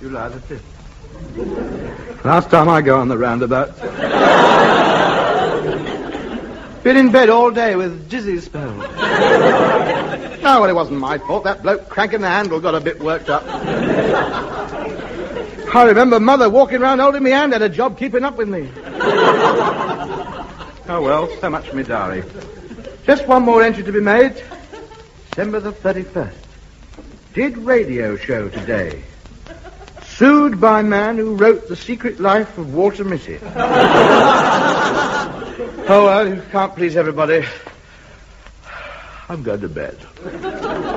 July the 5th. Last time I go on the roundabout. Been in bed all day with dizzy spells. No, well, it wasn't my fault. That bloke cranking the handle got a bit worked up. I remember Mother walking around holding me hand, had a job keeping up with me. Oh, well, so much for me diary. Just one more entry to be made. December the 31st. Did radio show today. Sued by man who wrote The Secret Life of Walter Mitty. Oh, well, you can't please everybody. I'm going to bed.